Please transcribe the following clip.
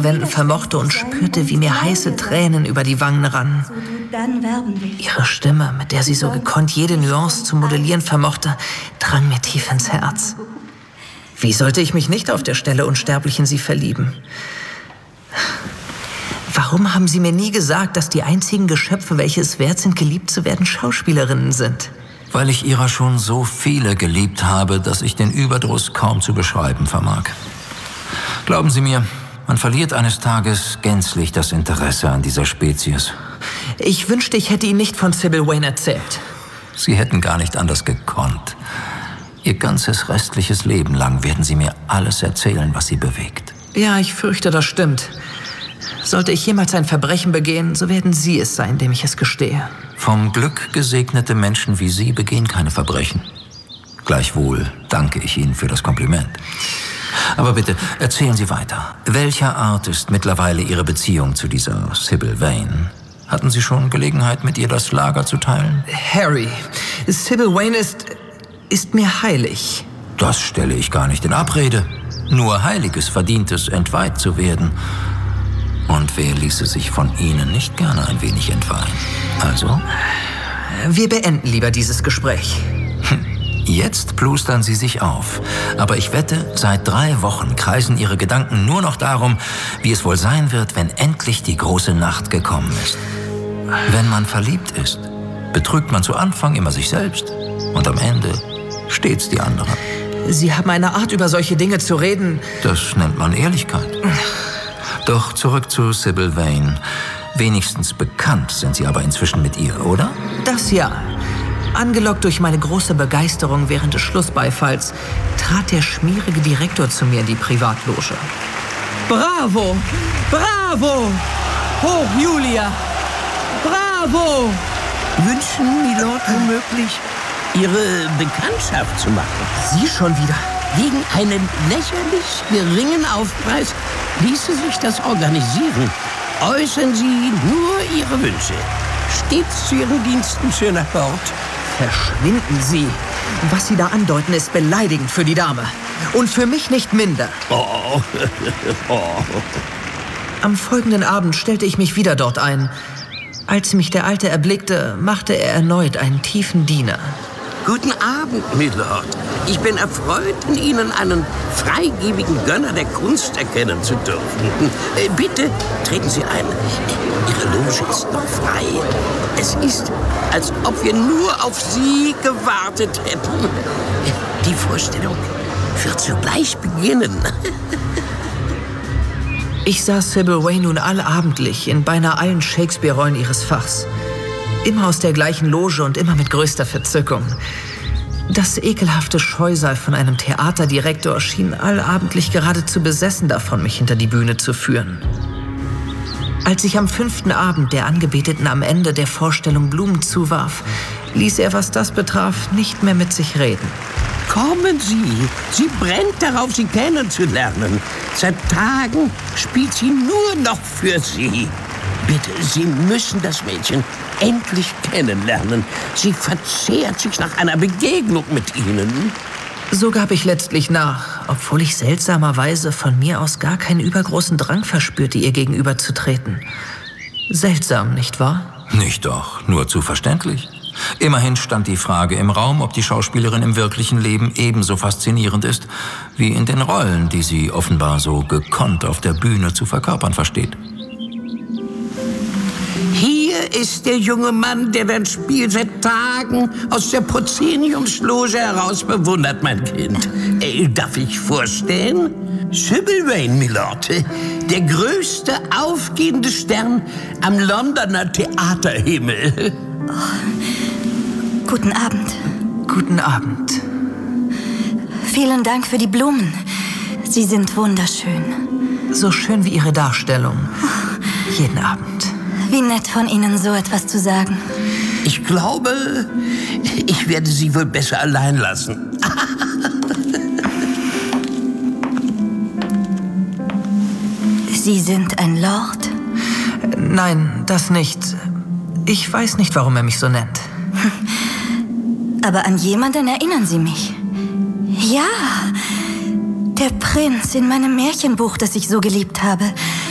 abzuwenden vermochte und spürte, wie mir heiße Tränen über die Wangen rannen. Ihre Stimme, mit der sie so gekonnt jede Nuance zu modellieren vermochte, drang mir tief ins Herz. Wie sollte ich mich nicht auf der Stelle unsterblich in sie verlieben? Warum haben Sie mir nie gesagt, dass die einzigen Geschöpfe, welche es wert sind, geliebt zu werden, Schauspielerinnen sind? Weil ich ihrer schon so viele geliebt habe, dass ich den Überdruss kaum zu beschreiben vermag. Glauben Sie mir, man verliert eines Tages gänzlich das Interesse an dieser Spezies. Ich wünschte, ich hätte Ihnen nicht von Sybil Wayne erzählt. Sie hätten gar nicht anders gekonnt. Ihr ganzes restliches Leben lang werden Sie mir alles erzählen, was Sie bewegt. Ja, ich fürchte, das stimmt. Sollte ich jemals ein Verbrechen begehen, so werden Sie es sein, dem ich es gestehe. Vom Glück gesegnete Menschen wie Sie begehen keine Verbrechen. Gleichwohl danke ich Ihnen für das Kompliment. Aber bitte, erzählen Sie weiter. Welcher Art ist mittlerweile Ihre Beziehung zu dieser Sybil Wayne? Hatten Sie schon Gelegenheit, mit ihr das Lager zu teilen? Harry, Sybil Wayne ist mir heilig. Das stelle ich gar nicht in Abrede. Nur Heiliges verdient es, entweiht zu werden. Und wer ließe sich von Ihnen nicht gerne ein wenig entweihen? Also? Wir beenden lieber dieses Gespräch. Jetzt plustern Sie sich auf. Aber ich wette, seit 3 Wochen kreisen Ihre Gedanken nur noch darum, wie es wohl sein wird, wenn endlich die große Nacht gekommen ist. Wenn man verliebt ist, betrügt man zu Anfang immer sich selbst und am Ende stets die andere. Sie haben eine Art, über solche Dinge zu reden. Das nennt man Ehrlichkeit. Doch zurück zu Sybil Wayne. Wenigstens bekannt sind Sie aber inzwischen mit ihr, oder? Das ja. Angelockt durch meine große Begeisterung während des Schlussbeifalls, trat der schmierige Direktor zu mir in die Privatloge. Bravo! Bravo! Hoch, Julia! Bravo! Wünschen Milord womöglich, Ihre Bekanntschaft zu machen? Sie schon wieder? Gegen einen lächerlich geringen Aufpreis ließe sich das organisieren. Äußern Sie nur Ihre Wünsche. Stets zu Ihren Diensten, schöner Lord. Verschwinden Sie! Was Sie da andeuten, ist beleidigend für die Dame. Und für mich nicht minder. Oh. Am folgenden Abend stellte ich mich wieder dort ein. Als mich der Alte erblickte, machte er erneut einen tiefen Diener. Guten Abend, Milord. Ich bin erfreut, in Ihnen einen freigebigen Gönner der Kunst erkennen zu dürfen. Bitte treten Sie ein. Ihre Loge ist noch frei. Es ist, als ob wir nur auf Sie gewartet hätten. Die Vorstellung wird sogleich beginnen. Ich sah Sybil Wayne nun allabendlich in beinahe allen Shakespeare-Rollen ihres Fachs. Immer aus der gleichen Loge und immer mit größter Verzückung. Das ekelhafte Scheusal von einem Theaterdirektor schien allabendlich geradezu besessen davon, mich hinter die Bühne zu führen. Als ich am 5. Abend der Angebeteten am Ende der Vorstellung Blumen zuwarf, ließ er, was das betraf, nicht mehr mit sich reden. Kommen Sie! Sie brennt darauf, Sie kennenzulernen. Seit Tagen spielt sie nur noch für Sie. Bitte, Sie müssen das Mädchen endlich kennenlernen. Sie verzehrt sich nach einer Begegnung mit Ihnen. So gab ich letztlich nach, obwohl ich seltsamerweise von mir aus gar keinen übergroßen Drang verspürte, ihr gegenüberzutreten. Seltsam, nicht wahr? Nicht doch, nur zu verständlich. Immerhin stand die Frage im Raum, ob die Schauspielerin im wirklichen Leben ebenso faszinierend ist, wie in den Rollen, die sie offenbar so gekonnt auf der Bühne zu verkörpern versteht. Hier ist der junge Mann, der dein Spiel seit Tagen aus der Proszeniumsloge heraus bewundert, mein Kind. Darf ich vorstellen? Sybil Wayne, Milord. Der größte aufgehende Stern am Londoner Theaterhimmel. Oh, guten Abend. Guten Abend. Vielen Dank für die Blumen. Sie sind wunderschön. So schön wie Ihre Darstellung. Jeden Abend. Wie nett von Ihnen, so etwas zu sagen. Ich glaube, ich werde Sie wohl besser allein lassen. Sie sind ein Lord? Nein, das nicht. Ich weiß nicht, warum er mich so nennt. Aber an jemanden erinnern Sie mich. Ja, der Prinz in meinem Märchenbuch, das ich so geliebt habe.